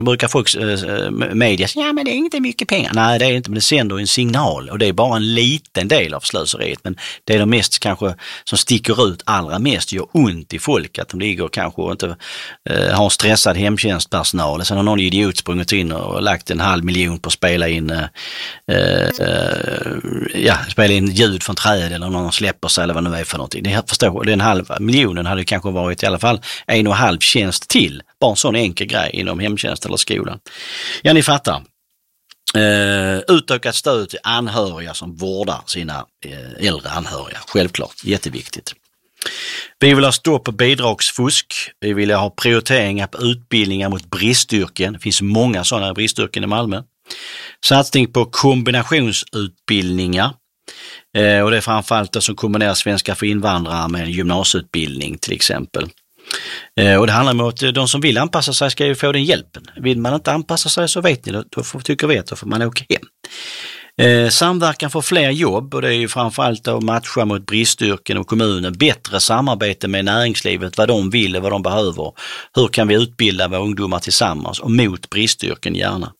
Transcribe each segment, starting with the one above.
brukar folk media säga, ja men det är inte mycket pengar. Nej, det är inte, men det sänder en signal och det är bara en liten del av slöseriet. Men det är de mest kanske som sticker ut allra mest, gör ont i folk, att de ligger kanske och inte har stressad hemtjänstpersonal. Sen har någon idiot sprungit in och lagt 500 000 på att spela in ljud från träd eller någon släpper sig eller vad det nu är för någonting. Det förstår, den 500 000 hade kanske varit i alla fall 1,5 tjänst till. Bara en sån enkel grej inom hemtjänst eller skolan. Ja, ni fattar. Utökat stöd till anhöriga som vårdar sina äldre anhöriga. Självklart, jätteviktigt. Vi vill ha stopp på bidragsfusk. Vi vill ha prioriteringar på utbildningar mot bristyrken. Det finns många sådana bristyrken i Malmö. Satsning på kombinationsutbildningar. Och det är framförallt det som kombinerar svenska för invandrare med en gymnasieutbildning till exempel. Och det handlar om att de som vill anpassa sig ska ju få den hjälpen. Vill man inte anpassa sig så vet ni, då får man åka hem. Samverkan för fler jobb, och det är ju framförallt att matcha mot bristyrken och kommunen. Bättre samarbete med näringslivet, vad de vill och vad de behöver. Hur kan vi utbilda våra ungdomar tillsammans och mot bristyrken gärna.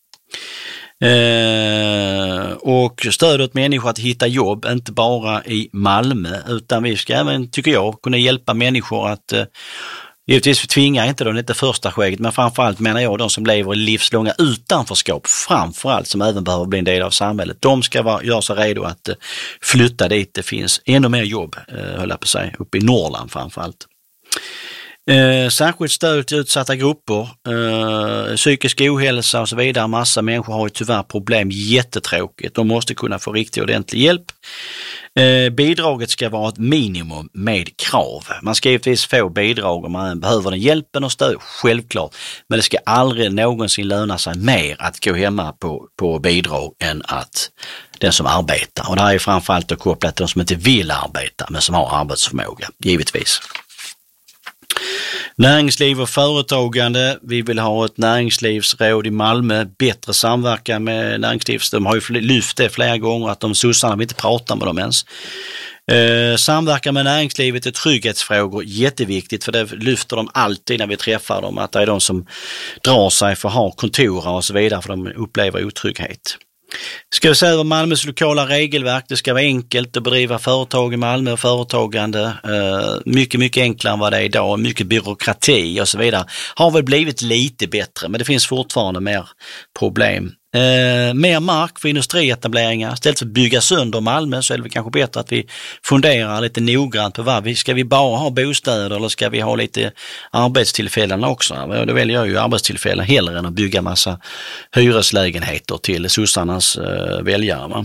Och stöd åt människor att hitta jobb, inte bara i Malmö, utan vi ska även, tycker jag, kunna hjälpa människor att givetvis tvingar inte de inte första skedet, men framförallt menar jag de som lever i livslånga utanförskap, framförallt som även behöver bli en del av samhället. De ska göra sig redo att flytta dit det finns ännu mer jobb, höll jag på sig, uppe i Norrland framförallt. Särskilt stöd till utsatta grupper, psykisk ohälsa och så vidare. Massa människor har ju tyvärr problem, jättetråkigt. De måste kunna få riktig ordentlig hjälp. Bidraget ska vara ett minimum med krav. Man ska givetvis få bidrag om man behöver den hjälpen och stöd, självklart. Men det ska aldrig någonsin löna sig mer att gå hemma på bidrag än att den som arbetar. Och det här är framförallt kopplat till de som inte vill arbeta men som har arbetsförmåga, givetvis. Näringsliv och företagande. Vi vill ha ett näringslivsråd i Malmö, bättre samverkan med näringsliv. De har ju lyft det flera gånger att de sossarna vill inte prata med dem ens. Samverkan med näringslivet är trygghetsfrågor, jätteviktigt, för det lyfter de alltid när vi träffar dem, att det är de som drar sig för att ha kontor och så vidare för de upplever otrygghet. Ska vi se över Malmös lokala regelverk. Det ska vara enkelt att bedriva företag i Malmö och företagande. Mycket enklare än vad det är idag. Mycket byråkrati och så vidare. Har väl blivit lite bättre, men det finns fortfarande mer problem. Mer mark för industrietableringar. Istället för att bygga sönder Malmö så är det kanske bättre att vi funderar lite noggrant på ska vi bara ha bostäder eller ska vi ha lite arbetstillfällen också? Då väljer jag ju arbetstillfällen hellre än att bygga massa hyreslägenheter till sossarnas väljare. Va?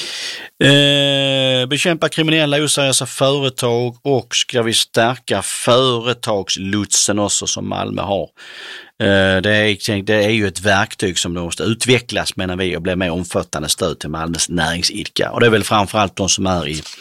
Bekämpa kriminella oseriösa företag och ska vi stärka företagslotsen också som Malmö har. Det är ju ett verktyg som måste utvecklas, menar vi, och bli mer omfattande stöd till Malmös näringsidkare. Och det är väl framförallt de som är i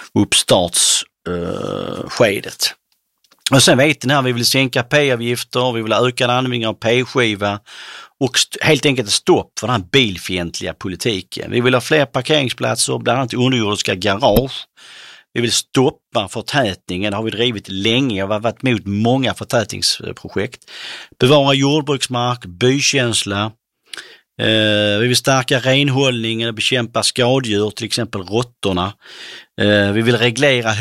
uppstartsskedet. Och sen vet ni här, vi vill sänka P-avgifter, vi vill ha ökad användning av P-skiva och helt enkelt ett stopp för den här bilfientliga politiken. Vi vill ha fler parkeringsplatser, bland annat underjordiska garage. Vi vill stoppa förtätningen, det har vi drivit länge och har varit emot många förtätningsprojekt. Bevara jordbruksmark, bykänsla. Vi vill stärka renhållningen och bekämpa skadedjur, till exempel råttorna. Vi vill reglera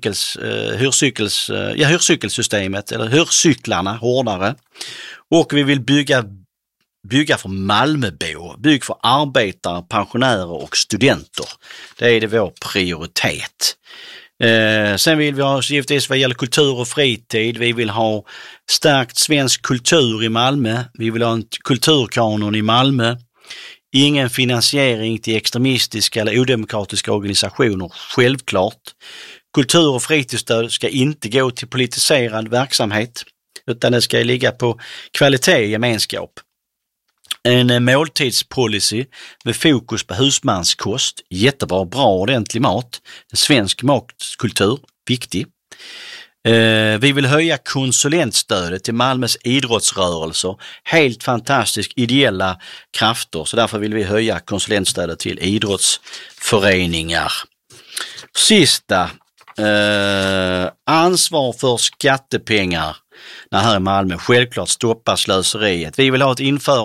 hyrcykelsystemet eller hyrcyklarna hårdare. Och vi vill bygga för Malmöbor, bygg för arbetare, pensionärer och studenter. Det är vår prioritet. Sen vill vi ha, givetvis vad gäller kultur och fritid, vi vill ha stärkt svensk kultur i Malmö, vi vill ha en kulturkanon i Malmö, ingen finansiering till extremistiska eller odemokratiska organisationer, självklart. Kultur- och fritidsstöd ska inte gå till politiserad verksamhet, utan det ska ligga på kvalitet och gemenskap. En måltidspolicy med fokus på husmanskost, jättebra, bra ordentlig mat, en svensk matkultur, viktig. Vi vill höja konsulentstödet till Malmös idrottsrörelser, helt fantastiskt ideella krafter, så därför vill vi höja konsulentstödet till idrottsföreningar. Sista, ansvar för skattepengar här i Malmö. Självklart stoppa slöseriet. Vi vill ha ett